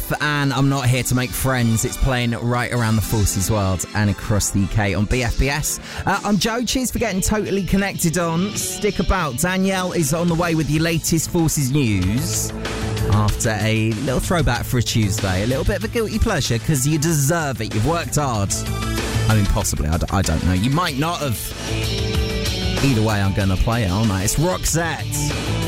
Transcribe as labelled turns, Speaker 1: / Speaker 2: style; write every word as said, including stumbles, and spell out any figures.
Speaker 1: Off, and I'm not here to make friends. It's playing right around the Forces world and across the U K on B F B S. Uh, I'm Joe. Cheers for getting totally connected on. Stick about. Danielle is on the way with the latest Forces news. After a little throwback for a Tuesday, a little bit of a guilty pleasure because you deserve it. You've worked hard. I mean, possibly. I, d- I don't know. You might not have. Either way, I'm going to play it, aren't I? It's Roxette.